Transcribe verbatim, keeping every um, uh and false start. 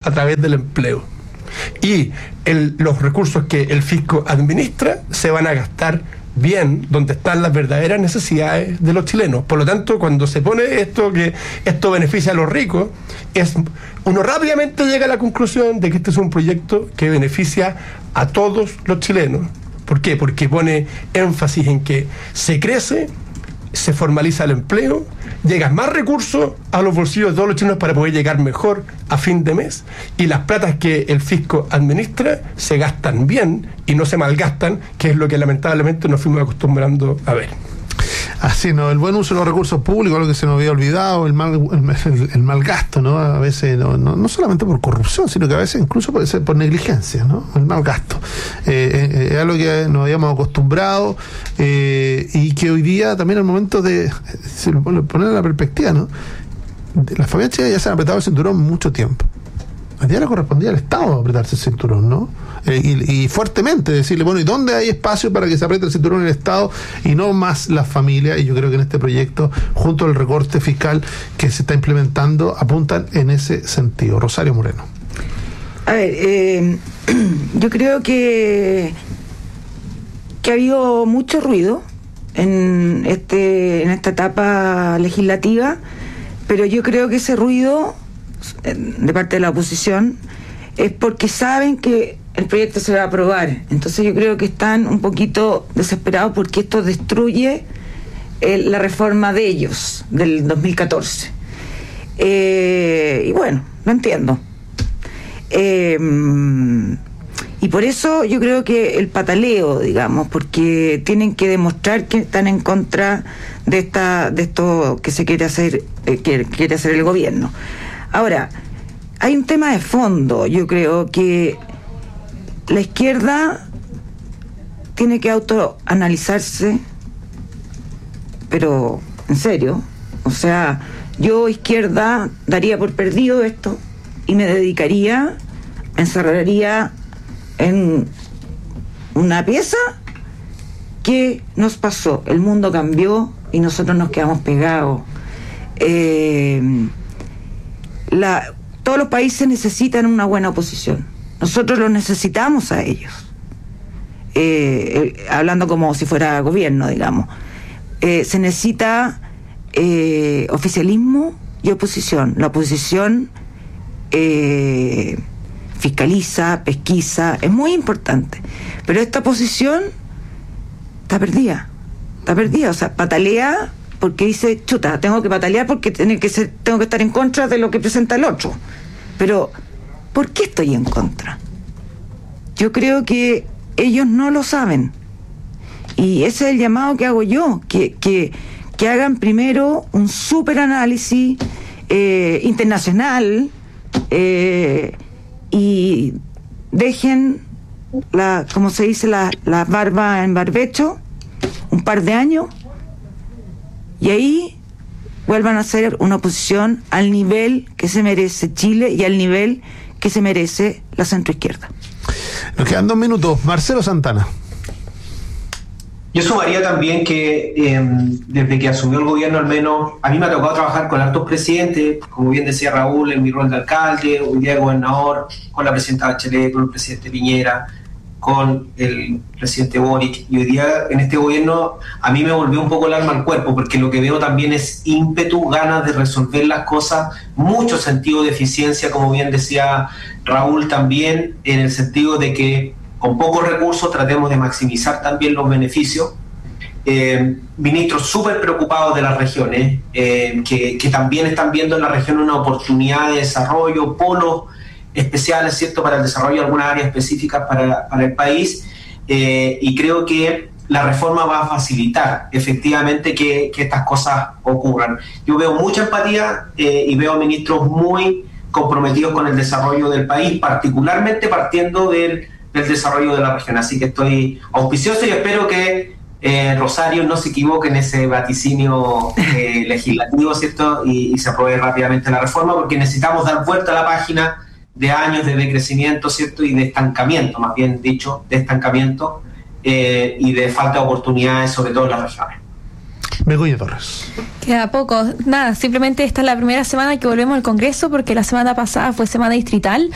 a través del empleo. Y el, los recursos que el fisco administra se van a gastar bien donde están las verdaderas necesidades de los chilenos. Por lo tanto, cuando se pone esto que esto beneficia a los ricos, es uno rápidamente llega a la conclusión de que este es un proyecto que beneficia a todos los chilenos. ¿Por qué? Porque pone énfasis en que se crece, se formaliza el empleo, llegan más recursos a los bolsillos de todos los chilenos para poder llegar mejor a fin de mes, y las platas que el fisco administra se gastan bien y no se malgastan, que es lo que lamentablemente nos fuimos acostumbrando a ver. Así, ¿no? El buen uso de los recursos públicos, lo que se nos había olvidado, el mal, el, el mal gasto, ¿no? A veces, no, no, no solamente por corrupción, sino que a veces incluso puede ser por negligencia, ¿no? El mal gasto. Eh, eh, es algo que nos habíamos acostumbrado eh, y que hoy día también al momento de, si lo poner en la perspectiva, ¿no? Las familias chicas ya se han apretado el cinturón mucho tiempo. A día le correspondía al Estado apretarse el cinturón, ¿no? Eh, y, y fuertemente decirle, bueno, ¿y dónde hay espacio para que se apriete el cinturón el Estado y no más la familia? Y yo creo que en este proyecto, junto al recorte fiscal que se está implementando, apuntan en ese sentido. Rosario Moreno. A ver, eh, yo creo que que ha habido mucho ruido en este en esta etapa legislativa, pero yo creo que ese ruido de parte de la oposición es porque saben que el proyecto se va a aprobar. Entonces yo creo que están un poquito desesperados porque esto destruye eh, la reforma de ellos del dos mil catorce. Eh, y bueno, lo entiendo. Eh, y por eso yo creo que el pataleo, digamos, porque tienen que demostrar que están en contra de esta de esto que se quiere hacer eh, que quiere hacer el gobierno. Ahora, hay un tema de fondo. Yo creo que la izquierda tiene que autoanalizarse, pero en serio. O sea, yo izquierda daría por perdido esto y me dedicaría, me encerraría en una pieza. ¿Qué nos pasó? El mundo cambió y nosotros nos quedamos pegados. Eh... La, todos los países necesitan una buena oposición. Nosotros los necesitamos a ellos. Eh, eh, hablando como si fuera gobierno, digamos. Eh, se necesita eh, oficialismo y oposición. La oposición eh, fiscaliza, pesquisa, es muy importante. Pero esta oposición está perdida. Está perdida, o sea, patalea porque dice, chuta, tengo que patalear porque tiene que ser, tengo que estar en contra de lo que presenta el otro. Pero, ¿por qué estoy en contra? Yo creo que ellos no lo saben. Y ese es el llamado que hago yo, que, que, que hagan primero un súper análisis eh, internacional eh, y dejen, la, como se dice, la, la barba en barbecho, un par de años, y ahí vuelvan a hacer una oposición al nivel que se merece Chile y al nivel que se merece la centroizquierda. Nos quedan dos minutos. Marcelo Santana. Yo sumaría también que eh, desde que asumió el gobierno, al menos a mí me ha tocado trabajar con altos presidentes, como bien decía Raúl, en mi rol de alcalde, hoy día de gobernador, con la presidenta Bachelet, con el presidente Piñera, con el presidente Boric, y hoy día en este gobierno a mí me volvió un poco el alma al cuerpo, porque lo que veo también es ímpetu, ganas de resolver las cosas, mucho sentido de eficiencia, como bien decía Raúl también, en el sentido de que con pocos recursos tratemos de maximizar también los beneficios. Eh, ministros súper preocupados de las regiones, eh, que, que también están viendo en la región una oportunidad de desarrollo, polos especiales, ¿cierto?, para el desarrollo de algunas áreas específicas para, para el país, eh, y creo que la reforma va a facilitar efectivamente que, que estas cosas ocurran. Yo veo mucha empatía eh, y veo ministros muy comprometidos con el desarrollo del país, particularmente partiendo del, del desarrollo de la región, así que estoy auspicioso y espero que eh, Rosario no se equivoque en ese vaticinio eh, legislativo, ¿cierto?, y, y se apruebe rápidamente la reforma, porque necesitamos dar vuelta a la página de años de decrecimiento, ¿cierto?, y de estancamiento, más bien dicho, de estancamiento eh, y de falta de oportunidades, sobre todo en las regiones. Begoña Torres. Queda poco. Nada, simplemente esta es la primera semana que volvemos al Congreso, porque la semana pasada fue semana distrital.